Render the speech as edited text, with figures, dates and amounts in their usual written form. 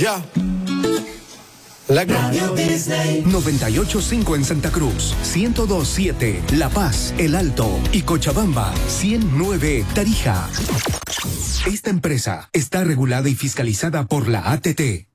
Ya. Radio Disney. 98.5 en Santa Cruz, 102.7 La Paz, El Alto y Cochabamba, 100.9 Tarija. Esta empresa está regulada y fiscalizada por la ATT.